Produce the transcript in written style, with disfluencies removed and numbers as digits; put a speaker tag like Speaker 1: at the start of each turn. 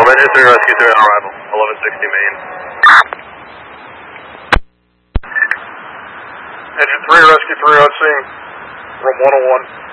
Speaker 1: Engine 3 Rescue 3 on arrival, 1160 Main.
Speaker 2: Engine 3 Rescue 3 on scene, room 101.